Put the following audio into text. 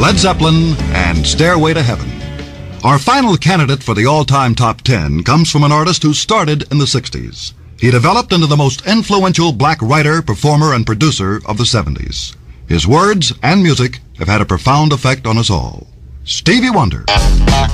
Led Zeppelin, and Stairway to Heaven. Our final candidate for the all-time top 10 comes from an artist who started in the 60s. He developed into the most influential black writer, performer, and producer of the 70s. His words and music have had a profound effect on us all. Stevie Wonder.